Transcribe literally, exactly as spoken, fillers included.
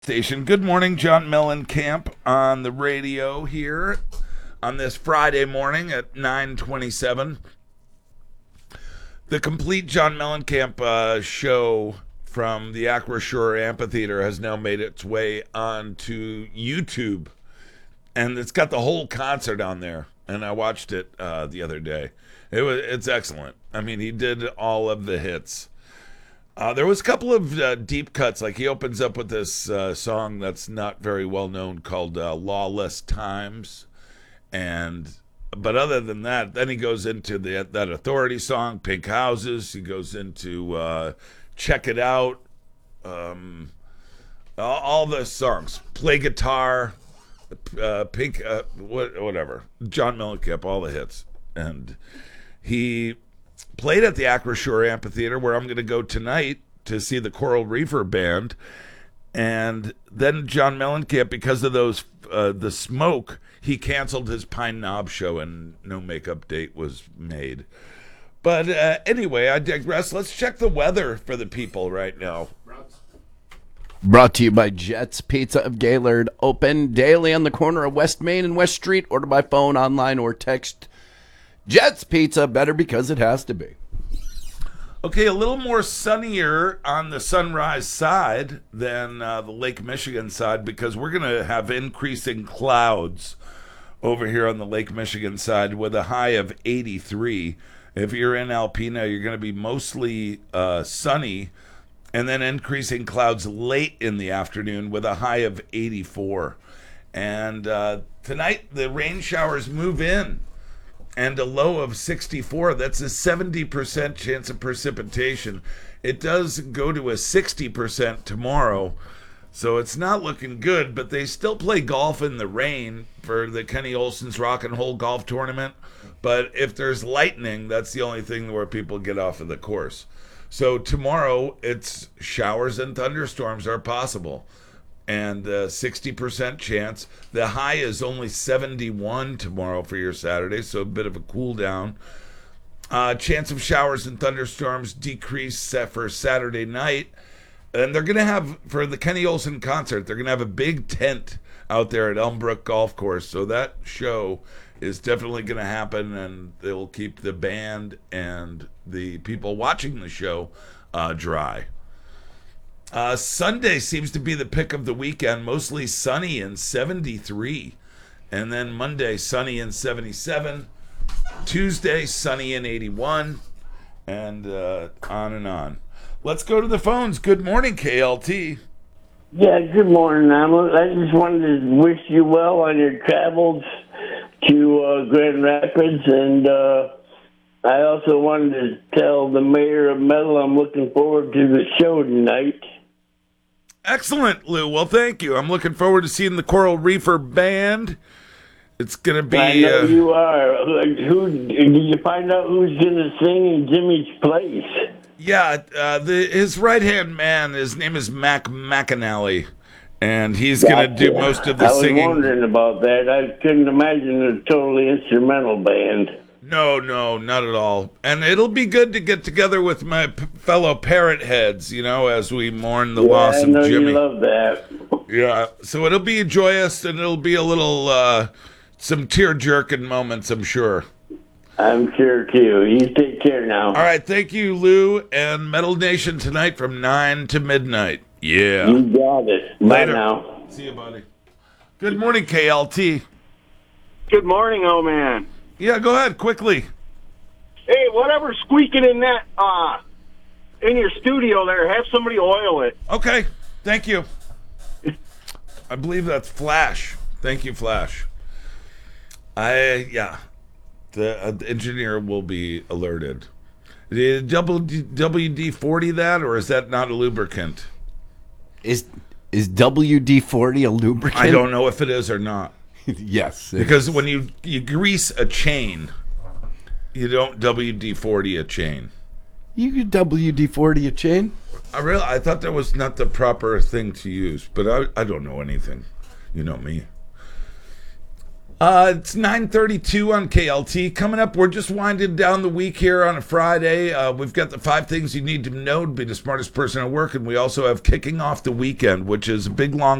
Station. Good morning, John Mellencamp on the radio here on this Friday morning at nine twenty-seven. The complete John Mellencamp uh, show from the Acrisure Amphitheater has now made its way onto YouTube, and it's got the whole concert on there. And I watched it uh, the other day. It was it's excellent. I mean, he did all of the hits. Uh, there was a couple of uh, deep cuts. Like he opens up with this uh, song that's not very well known called uh, "Lawless Times," and but other than that, then he goes into the that Authority song, "Pink Houses." He goes into uh, "Check It Out," um, all, all the songs, "Play Guitar," uh, "Pink," uh, what, whatever. John Mellencamp, all the hits, and he played at the Acrisure Amphitheater, where I'm going to go tonight to see the Coral Reefer Band. And then John Mellencamp, because of those uh, the smoke, he canceled his Pine Knob show, and no makeup date was made. But uh, anyway, I digress. Let's check the weather for the people right now. Brought to you by Jets Pizza of Gaylord. Open daily on the corner of West Main and West Street. Order by phone, online, or text. Jets Pizza, better because it has to be. Okay, a little more sunnier on the Sunrise side than uh, the Lake Michigan side, because we're going to have increasing clouds over here on the Lake Michigan side with a high of eighty-three. If you're in Alpena, you're going to be mostly uh, sunny, and then increasing clouds late in the afternoon with a high of eighty-four. And uh, tonight, the rain showers move in, and a low of sixty-four. That's a seventy percent chance of precipitation. It does go to a sixty percent tomorrow, so it's not looking good, but they still play golf in the rain for the Kenny Olson's Rock and Roll Golf Tournament. But if there's lightning, that's the only thing where people get off of the course. So tomorrow, it's showers and thunderstorms are possible, and uh, sixty percent chance. The high is only seventy-one tomorrow for your Saturday, so a bit of a cool down. Uh, chance of showers and thunderstorms decrease for Saturday night. And they're going to have, for the Kenny Olson concert, they're going to have a big tent out there at Elmbrook Golf Course. So that show is definitely going to happen, and they'll keep the band and the people watching the show uh, dry. Uh, Sunday seems to be the pick of the weekend, mostly sunny and seventy-three. And then Monday, sunny and seventy-seven. Tuesday, sunny and eighty-one. And uh, on and on. Let's go to the phones. Good morning, K L T. Yeah, good morning, Alma. I just wanted to wish you well on your travels to uh, Grand Rapids, and uh, I also wanted to tell the mayor of Metal I'm looking forward to the show tonight. Excellent, Lou. Well, thank you. I'm looking forward to seeing the Coral Reefer Band. It's going to be... I know uh, you are. Who, did you find out who's going to sing in Jimmy's place? Yeah, uh, the, his right-hand man, his name is Mac McAnally, and he's going to do most of the I was singing. wondering about that. I couldn't imagine a totally instrumental band. No, no, not at all. And it'll be good to get together with my p- fellow parrot heads, you know, as we mourn the Yeah, loss I of know Jimmy. you love that. Yeah, so it'll be joyous, and it'll be a little, uh, some tear-jerking moments, I'm sure. I'm sure, too. You take care now. All right, thank you, Lou, and Metal Nation tonight from nine to midnight. Yeah. You got it. Bye Later. now. See you, buddy. Good morning, K L T. Good morning, old man. Yeah, go ahead, quickly. Hey, whatever's squeaking in that, uh, in your studio there, have somebody oil it. Okay, thank you. I believe that's Flash. Thank you, Flash. I, yeah, the, uh, the engineer will be alerted. Did W D forty that, or is that not a lubricant? Is is W D forty a lubricant? I don't know if it is or not. Yes. Because when you, you grease a chain, you don't W D forty a chain. You could W D forty a chain? I really, I thought that was not the proper thing to use, but I, I don't know anything. You know me. Uh, it's nine thirty-two on K L T. Coming up, we're just winding down the week here on a Friday. Uh, we've got the five things you need to know to be the smartest person at work, and we also have kicking off the weekend, which is a big, long